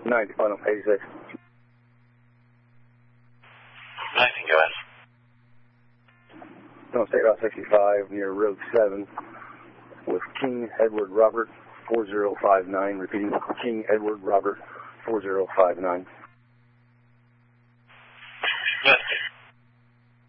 90, final 86. 90, go ahead. No, State Route 65 near Road 7 with King Edward Robert 4059, repeating King Edward Robert 4059.